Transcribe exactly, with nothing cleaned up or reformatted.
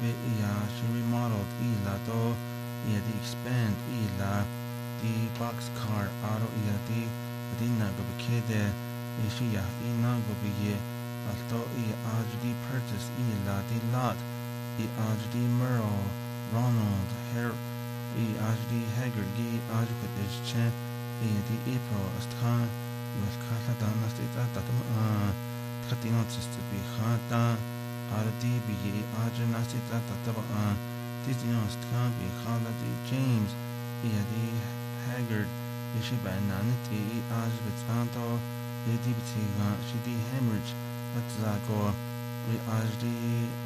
bit yeah she remodeled ila to yeah the expand ila the boxcar auto yeah the the na go be kede she yeah the na go be ye alto i aj the purchase ila the lot the aj the Merle Ronald Her i aj the Haggard gi aj ko is chen i the April astkan was kala dan as it at uh khatina just be khata ar di bi aj nas it at taba Disney astkan bi khala di James i the Haggard ishi ba naniti i aj betanto i di bitiga shi di hemorrhage at zago i aj di